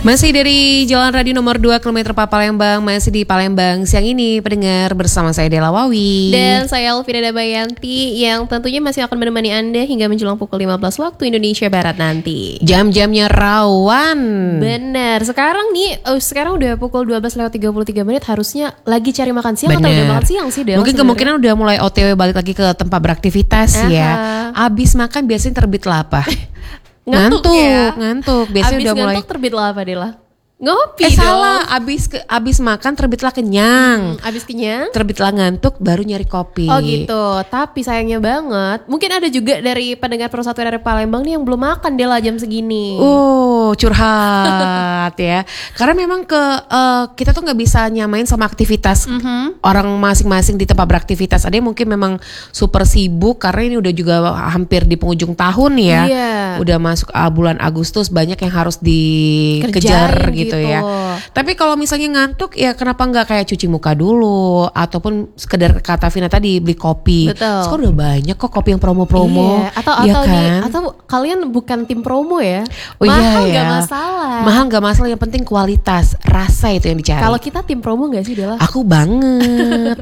Masih dari Jalan Radio nomor 2 km Palembang, masih di Palembang siang ini pendengar bersama saya Dela Wawi dan saya Elvira Dabayanti yang tentunya masih akan menemani Anda hingga menjelang pukul 15 waktu Indonesia Barat nanti. Jam-jamnya rawan. Benar. Sekarang udah pukul 12:33 menit, harusnya lagi cari makan siang. Bener. Atau udah makan siang sih Del? Mungkin kemungkinan udah mulai OTW balik lagi ke tempat beraktivitas ya. Abis makan biasanya terbitlah apa? Ngantuk ya? Ngantuk. Biasanya abis udah mulai. ngantuk terbitlah apa Dela? Ngopi dong. Salah. Abis makan terbitlah kenyang. Abis kenyang? Terbitlah ngantuk baru nyari kopi. Oh gitu. Tapi sayangnya banget, mungkin ada juga dari pendengar Persatuan dari Palembang nih yang belum makan Dela jam segini. Curhat ya. Karena memang kita tuh nggak bisa nyamain sama aktivitas orang masing-masing di tempat beraktivitas. Ada yang mungkin memang super sibuk karena ini udah juga hampir di penghujung tahun ya. Iya. Udah masuk bulan Agustus, banyak yang harus dikejar gitu ya. Tapi kalau misalnya ngantuk ya kenapa nggak kayak cuci muka dulu ataupun sekedar kata Vina tadi beli kopi. Betul. Sekarang udah banyak kok kopi yang promo-promo. Iya. Atau kalian bukan tim promo ya? Oh, mahal iya, nggak masalah. Mahal nggak masalah, yang penting kualitas, rasa itu yang dicari. Kalau kita tim promo nggak sih Dela? Aku banget.